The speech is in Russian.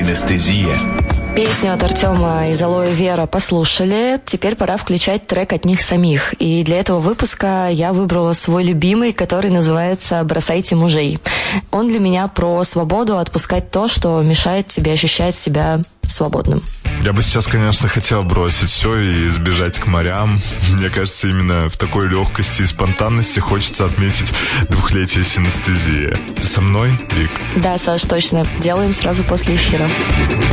Синестезия. Песню от Артема из Алоэ Вера послушали. Теперь пора включать трек от них самих. И для этого выпуска я выбрала свой любимый, который называется «Бросайте мужей». Он для меня про свободу, отпускать то, что мешает тебе ощущать себя свободным. Я бы сейчас, конечно, хотел бросить все и сбежать к морям. Мне кажется, именно в такой легкости и спонтанности хочется отметить 2-летие синестезии. Ты со мной, Вик? Да, Саш, точно. Делаем сразу после эфира.